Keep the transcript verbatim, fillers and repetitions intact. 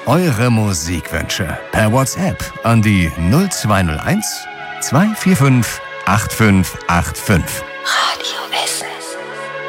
eure Musikwünsche per WhatsApp an die null zwei null eins zwei vier fünf acht fünf acht fünf. Radio